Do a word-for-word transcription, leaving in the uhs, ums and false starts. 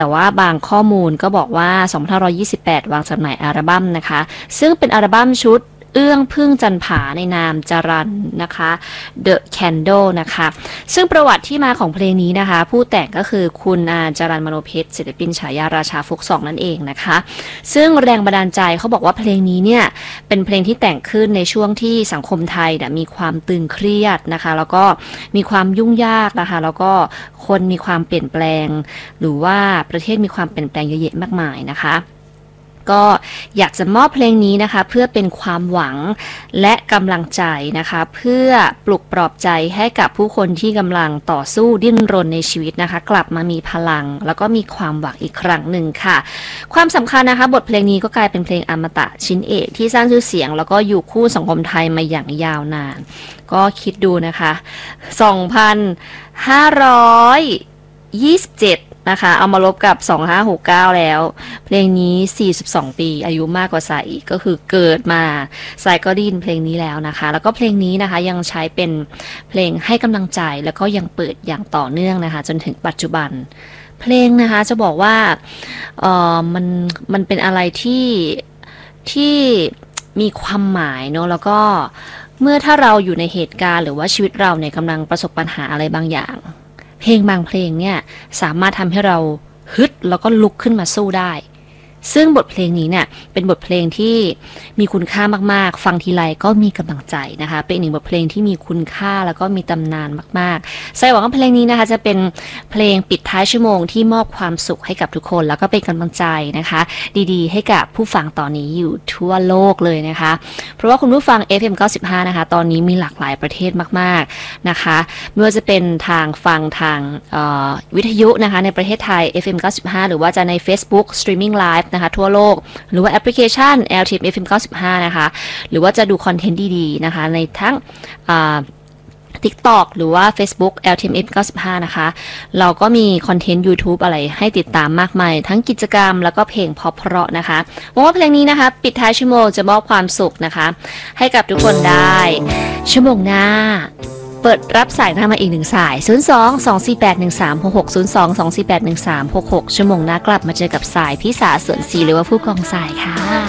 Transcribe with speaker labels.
Speaker 1: แต่ว่าบางข้อมูลก็บอกว่าสองพันห้าร้อยยี่สิบแปดวางจำหน่ายอัลบั้มนะคะซึ่งเป็นอัลบั้มชุดเอื้องพึ่งจันผาในนามจรันนะคะ The Candle นะคะซึ่งประวัติที่มาของเพลงนี้นะคะผู้แต่งก็คือคุณอาจรันมโนเพชรศิลปินฉายาราชาฟุกซองนั่นเองนะคะซึ่งแรงบันดาลใจเขาบอกว่าเพลงนี้เนี่ยเป็นเพลงที่แต่งขึ้นในช่วงที่สังคมไทยมีความตึงเครียดนะคะแล้วก็มีความยุ่งยากนะคะแล้วก็คนมีความเปลี่ยนแปลงหรือว่าประเทศมีความเปลี่ยนแปลงเยอะแยะมากมายนะคะก็อยากจะมอบเพลงนี้นะคะเพื่อเป็นความหวังและกำลังใจนะคะเพื่อปลุกปลอบใจให้กับผู้คนที่กำลังต่อสู้ดิ้นรนในชีวิตนะคะกลับมามีพลังแล้วก็มีความหวังอีกครั้งหนึ่งค่ะความสำคัญนะคะบทเพลงนี้ก็กลายเป็นเพลงอมตะชิ้นเอกที่สร้างชื่อเสียงแล้วก็อยู่คู่สังคมไทยมาอย่างยาวนานก็คิดดูนะคะ สองพันห้าร้อยยี่สิบเจ็ดนะคะเอามาลบกับสองพันห้าร้อยหกสิบเก้าแล้วเพลงนี้สี่สิบสองปีอายุมากกว่าสายอีกก็คือเกิดมาสายก็ได้ยินเพลงนี้แล้วนะคะแล้วก็เพลงนี้นะคะยังใช้เป็นเพลงให้กำลังใจแล้วก็ยังเปิดอย่างต่อเนื่องนะคะจนถึงปัจจุบันเพลงนะคะจะบอกว่าเออมันมันเป็นอะไรที่ที่มีความหมายเนาะแล้วก็เมื่อถ้าเราอยู่ในเหตุการณ์หรือว่าชีวิตเราเนี่ยกำลังประสบปัญหาอะไรบางอย่างเพลงบางเพลงเนี่ยสามารถทำให้เราฮึดแล้วก็ลุกขึ้นมาสู้ได้ซึ่งบทเพลงนี้เนี่ยเป็นบทเพลงที่มีคุณค่ามากๆฟังทีไรก็มีกำลังใจนะคะเป็นหนึ่งบทเพลงที่มีคุณค่าแล้วก็มีตำนานมากๆใส่หวังว่าเพลงนี้นะคะจะเป็นเพลงปิดท้ายชั่วโมงที่มอบความสุขให้กับทุกคนแล้วก็เป็นกำลังใจนะคะดีๆให้กับผู้ฟังตอนนี้อยู่ทั่วโลกเลยนะคะเพราะว่าคุณผู้ฟัง เอฟ เอ็ม เก้าสิบห้านะคะตอนนี้มีหลากหลายประเทศมากๆนะคะไม่ว่าจะเป็นทางฟังทางวิทยุนะคะในประเทศไทย เอฟ เอ็ม เก้าสิบห้าหรือว่าจะใน Facebook Streaming Liveนะคะทั่วโลกหรือว่าแอปพลิเคชัน แอล ที เอ็ม เอฟ เอ็ม เก้าสิบห้านะคะหรือว่าจะดูคอนเทนต์ดีๆนะคะในทั้งTikTok หรือว่า Facebook แอล ที เอ็ม เอฟ เก้าสิบห้านะคะเราก็มีคอนเทนต์ YouTube อะไรให้ติดตามมากมายทั้งกิจกรรมแล้วก็เพลงเพราะๆนะคะหวังว่าเพลงนี้นะคะปิดท้ายชั่วโมงจะมอบความสุขนะคะให้กับทุกคนได้ชั่วโมงหน้าเปิดรับสายหน้ามาอีกหนึ่งสายศูนย์ สอง สอง สี่ แปด หนึ่ง สาม หก หก ศูนย์ สอง สอง สี่ แปด หนึ่ง สาม หก หกชั่วโมงหน้ากลับมาเจอกับสายพี่สาสวนศรีหรือว่าผู้กองสายค่ะ